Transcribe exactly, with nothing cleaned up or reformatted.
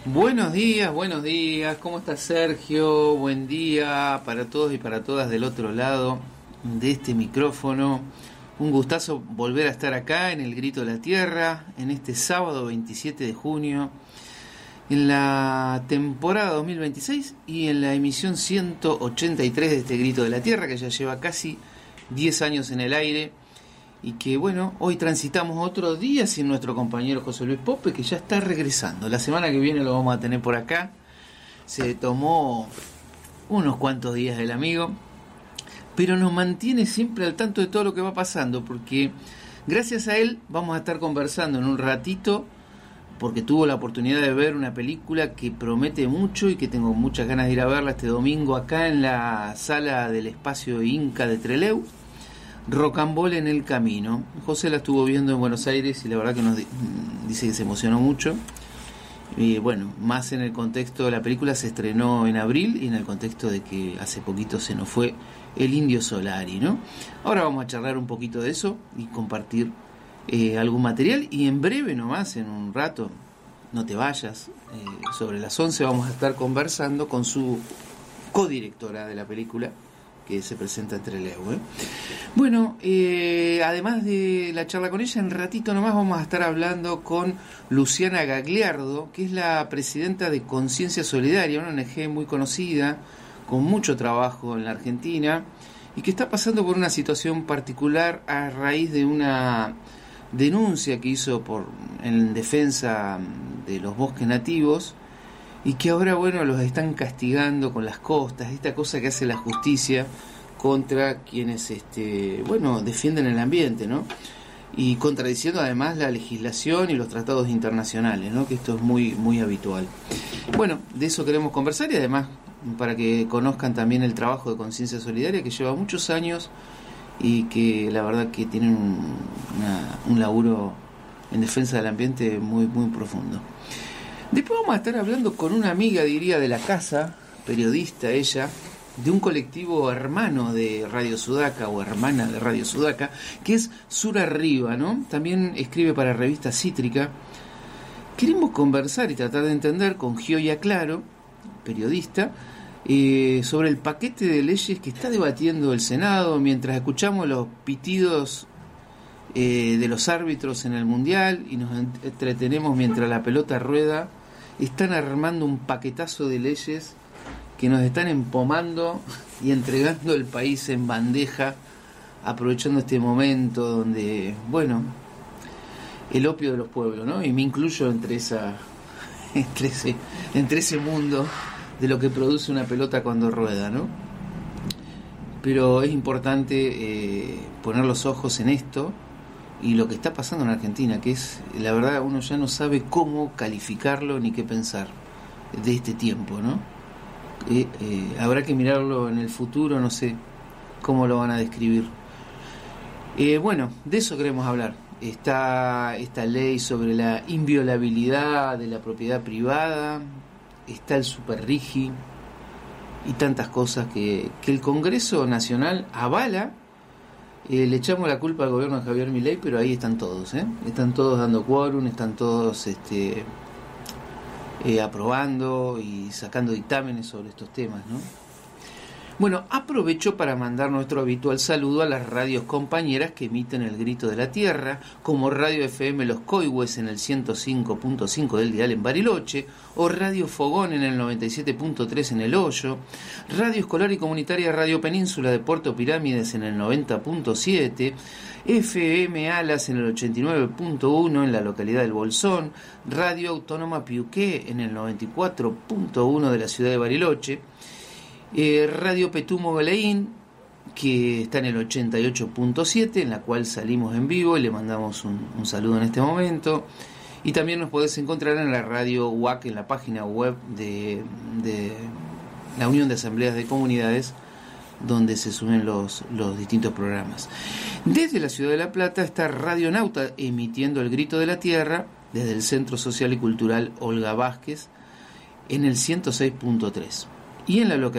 Buenos días, buenos días, ¿cómo está Sergio? Buen día para todos y para todas del otro lado de este micrófono. Un gustazo volver a estar acá en el Grito de la Tierra, en este sábado veintisiete de junio, en la temporada dos mil veintiséis y en la emisión ciento ochenta y tres de este Grito de la Tierra, que ya lleva casi diez años en el aire. Y que bueno, hoy transitamos otro día sin nuestro compañero José Luis Pope, que ya está regresando. La semana que viene lo vamos a tener por acá. Se tomó unos cuantos días el amigo, pero nos mantiene siempre al tanto de todo lo que va pasando, porque gracias a él vamos a estar conversando en un ratito, porque tuvo la oportunidad de ver una película que promete mucho y que tengo muchas ganas de ir a verla este domingo acá en la sala del Espacio Inca de Trelew. Rocambole en el camino. José la estuvo viendo en Buenos Aires y la verdad que nos dice que se emocionó mucho. Y bueno, más en el contexto de la película, se estrenó en abril y en el contexto de que hace poquito se nos fue el Indio Solari, ¿no? Ahora vamos a charlar un poquito de eso y compartir eh, algún material, y en breve nomás, en un rato, no te vayas, eh, sobre las once vamos a estar conversando con su codirectora de la película, que se presenta entre Trelew, ¿eh? Bueno, eh, además de la charla con ella, en ratito nomás vamos a estar hablando con Luciana Gagliardo, que es la presidenta de Conciencia Solidaria, una O N G muy conocida, con mucho trabajo en la Argentina, y que está pasando por una situación particular a raíz de una denuncia que hizo por en defensa de los bosques nativos, y que ahora, bueno, los están castigando con las costas, esta cosa que hace la justicia contra quienes, este, bueno, defienden el ambiente, ¿no? Y contradiciendo además la legislación y los tratados internacionales, ¿no? Que esto es muy, muy habitual. Bueno, de eso queremos conversar, y además para que conozcan también el trabajo de Conciencia Solidaria, que lleva muchos años y que la verdad que tienen un, una, un laburo en defensa del ambiente muy, muy profundo. Después vamos a estar hablando con una amiga, diría, de la casa, periodista ella, de un colectivo hermano de Radio Sudaca, o hermana de Radio Sudaca, que es Sura Riva, ¿no? También escribe para Revista Cítrica. Queremos conversar y tratar de entender con Gioia Claro, periodista, eh, sobre el paquete de leyes que está debatiendo el Senado, mientras escuchamos los pitidos eh, de los árbitros en el Mundial y nos entretenemos mientras la pelota rueda. Están armando un paquetazo de leyes que nos están empomando y entregando el país en bandeja, aprovechando este momento donde, bueno, el opio de los pueblos, ¿no? Y me incluyo entre esa, entre ese, entre ese mundo de lo que produce una pelota cuando rueda, ¿no? Pero es importante eh, poner los ojos en esto y lo que está pasando en Argentina, que es, la verdad, uno ya no sabe cómo calificarlo ni qué pensar de este tiempo, ¿no? Eh, eh, habrá que mirarlo en el futuro, no sé cómo lo van a describir. Eh, bueno, de eso queremos hablar. Está esta ley sobre la inviolabilidad de la propiedad privada, está el superrigi y tantas cosas que, que el Congreso Nacional avala. Eh, le echamos la culpa al gobierno de Javier Milei, pero ahí están todos, ¿eh? Están todos dando quórum, están todos este, eh, aprobando y sacando dictámenes sobre estos temas, ¿no? Bueno, aprovecho para mandar nuestro habitual saludo a las radios compañeras que emiten el Grito de la Tierra, como Radio F M Los Coihues en el ciento cinco punto cinco del dial en Bariloche, o Radio Fogón en el noventa y siete punto tres en El Hoyo, Radio Escolar y Comunitaria Radio Península de Puerto Pirámides en el noventa punto siete, F M Alas en el ochenta y nueve punto uno en la localidad del Bolsón, Radio Autónoma Piuqué en el noventa y cuatro punto uno de la ciudad de Bariloche, Eh, Radio Petumo Galeín, que está en el ochenta y ocho punto siete, en la cual salimos en vivo y le mandamos un, un saludo en este momento. Y también nos podés encontrar en la radio U A C, en la página web de, de la Unión de Asambleas de Comunidades, donde se suben los, los distintos programas. Desde la ciudad de La Plata está Radio Nauta, emitiendo el Grito de la Tierra desde el Centro Social y Cultural Olga Vázquez en el ciento seis punto tres. Y en la localidad